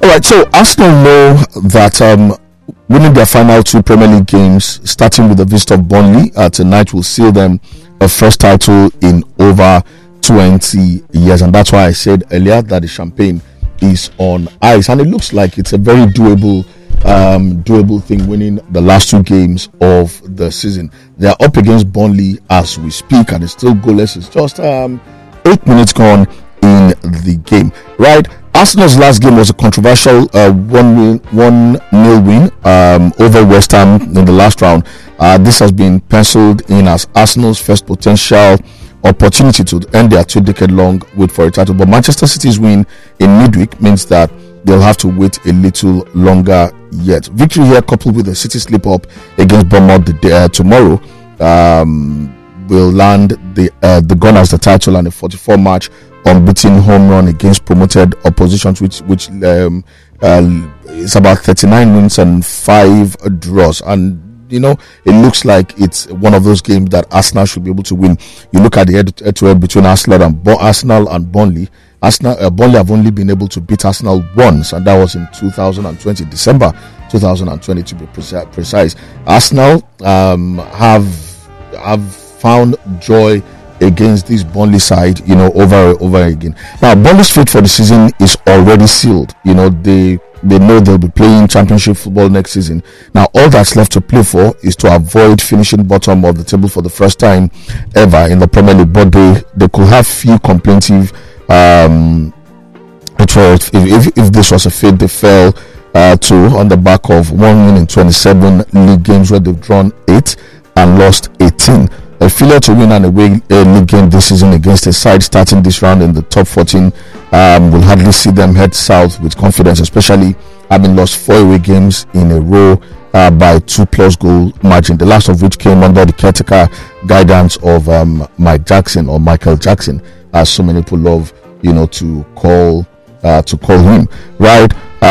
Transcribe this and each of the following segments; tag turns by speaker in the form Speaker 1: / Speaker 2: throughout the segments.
Speaker 1: All right, so Arsenal know that winning their final two Premier League games, starting with the visit of Burnley tonight, will seal them a first title in over 20 years. And that's why I said earlier that the champagne is on ice. And it looks like it's a very doable thing, winning the last two games of the season. They are up against Burnley as we speak, and it's still goalless. It's just 8 minutes gone in the game, right? Arsenal's last game was a controversial 1-0 win over West Ham in the last round. This has been penciled in as Arsenal's first potential opportunity to end their 2-decade-long wait for a title. But Manchester City's win in midweek means that they'll have to wait a little longer yet. Victory here, coupled with a City slip-up against Bournemouth tomorrow, will land the Gunners the title and a 44-match unbeaten home run against promoted oppositions, which is about 39 wins and 5 draws. And you know, it looks like it's one of those games that Arsenal should be able to win. You look at the head-to-head between Arsenal and Burnley. Burnley have only been able to beat Arsenal once, and that was in 2020, December 2020 to be precise. Arsenal have found joy against this Burnley side, you know, over again. Now, Burnley's fate for the season is already sealed. You know, they know they'll be playing championship football next season. Now, all that's left to play for is to avoid finishing bottom of the table for the first time ever in the Premier League. But they could have few complaintive if this was a fate they fell to on the back of 1 win in 27 league games where they've drawn 8 and lost 18. A failure to win an away league game this season against a side starting this round in the top 14 will hardly see them head south with confidence, especially having lost 4 away games in a row by 2+ goal margin, the last of which came under the caretaker guidance of Mike Jackson, or Michael Jackson, as so many people love, you know, to call him, right?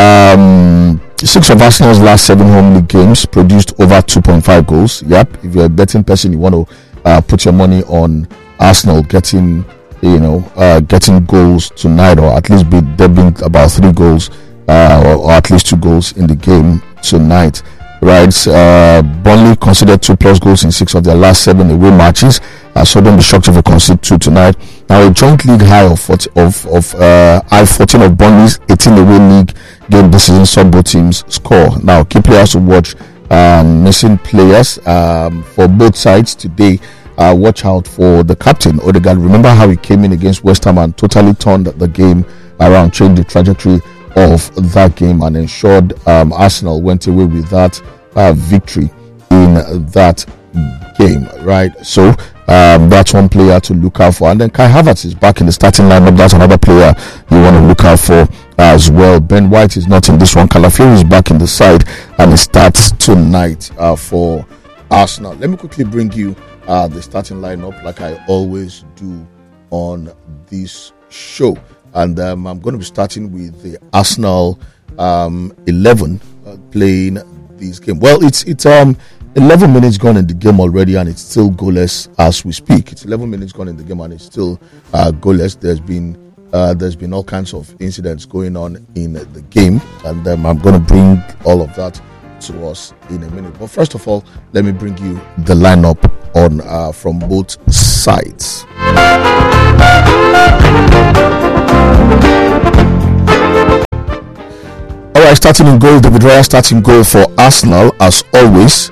Speaker 1: 6 of Arsenal's last 7 home league games produced over 2.5 goals. Yep, if you're a betting person, you want to put your money on Arsenal getting goals tonight, or at least there being about 3 goals or at least 2 goals in the game tonight, right? Burnley considered 2+ goals in 6 of their last 7 away matches. So don't be shocked if they concede 2 tonight. Now, a joint league high of 14 of Burnley's 18 away league game this season saw both teams score. Now, key players to watch, missing players for both sides today. Watch out for the captain, Odegaard. Remember how he came in against West Ham and totally turned the game around, changed the trajectory of that game, and ensured Arsenal went away with that victory in that game, right? So that's one player to look out for. And then Kai Havertz is back in the starting lineup. That's another player you want to look out for as well. Ben White is not in this one. Calafiori is back in the side, and it starts tonight for Arsenal. Let me quickly bring you the starting lineup like I always do on this show. And I'm going to be starting with the Arsenal 11 playing this game. Well, it's 11 minutes gone in the game already, and it's still goalless as we speak. It's 11 minutes gone in the game, and it's still goalless. There's been all kinds of incidents going on in the game, and I'm going to bring all of that to us in a minute. But first of all, let me bring you the lineup on from both sides. Alright, starting in goal, David Raya starting goal for Arsenal as always.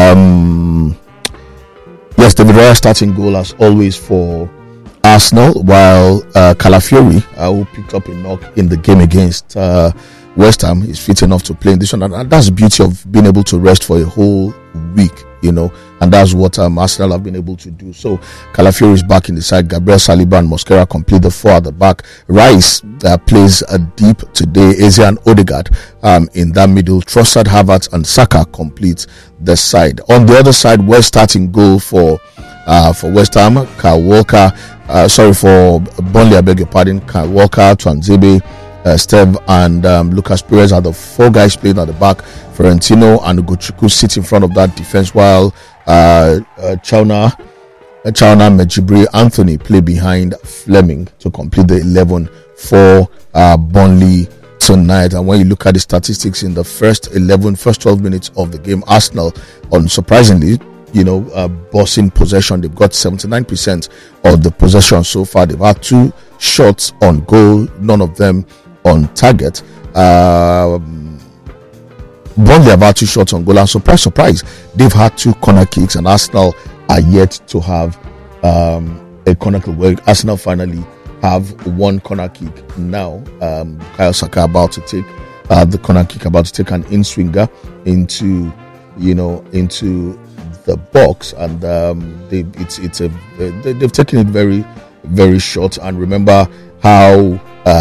Speaker 1: Yes, David Raya starting goal as always for Arsenal, while Calafiori, who picked up a knock in the game against West Ham, is fit enough to play in this one, and that's the beauty of being able to rest for a whole week, you know, and that's what Arsenal have been able to do. So Calafiori is back in the side. Gabriel Saliba and Mosquera complete the 4 at the back. Rice plays deep today. Eze and Odegaard in that middle. Trossard, Havertz and Saka complete the side. On the other side, we're starting goal for West Ham, Kyle Walker. For Burnley, I beg your pardon. Kyle Walker, Tuanzebe, Steve and Lucas Perez are the 4 guys playing at the back. Florentino and Ugochukwu sit in front of that defense, while Chauna, Mejibri, Anthony play behind Fleming to complete the 11 for Burnley tonight. And when you look at the statistics in the first 12 minutes of the game, Arsenal, unsurprisingly, bossing possession. They've got 79% of the possession so far. They've had 2 shots on goal, none of them on target. Burnley have had 2 shots on goal, and surprise, they've had 2 corner kicks, and Arsenal are yet to have a corner kick. Well, Arsenal finally have 1 corner kick now. Kyle Saka about to take the corner kick, about to take an in-swinger into the box, and they've taken it very, very short. And remember how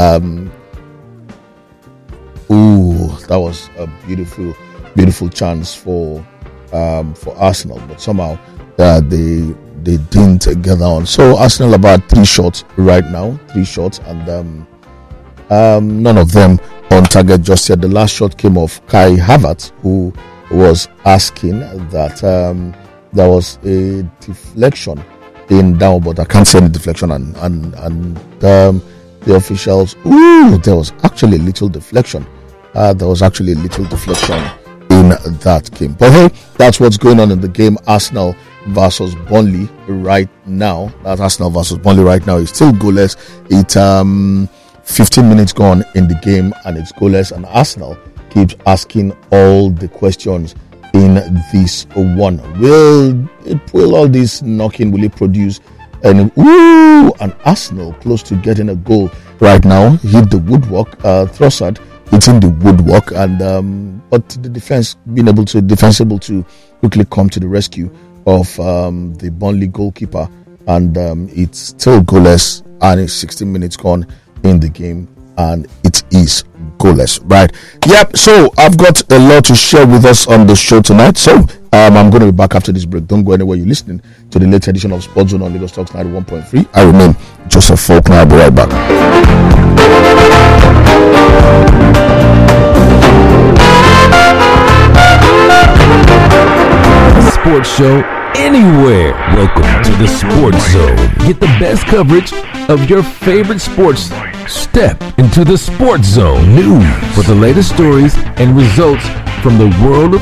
Speaker 1: that was a beautiful chance for Arsenal, but somehow they didn't get that on. So Arsenal about 3 shots right now, 3 shots, and none of them on target just yet. The last shot came off Kai Havertz, who was asking that there was a deflection in down, but I can't see any deflection, and the officials, there was actually a little deflection. In that game. But hey, that's what's going on in the game. Arsenal versus Burnley right now. That's Arsenal versus Burnley right now. It's still goalless. It's 15 minutes gone in the game, and it's goalless, and Arsenal keeps asking all the questions in this one. Will all this knocking, will it produce an Arsenal close to getting a goal right now? Hit the woodwork. Trossard hitting the woodwork, and but the defense able to quickly come to the rescue of the Burnley goalkeeper, and it's still goalless, and it's 16 minutes gone in the game, and it is goalless, right? Yep. So I've got a lot to share with us on the show tonight. So I'm going to be back after this break. Don't go anywhere. You're listening to the latest edition of Sports Zone on Lagos Talks 91.3. I remain Joseph Faulkner. I'll be right back.
Speaker 2: Sports show anywhere. Welcome to the Sports Zone. Get the best coverage of your favorite sports. Step into the Sports Zone. News for the latest stories and results from the world of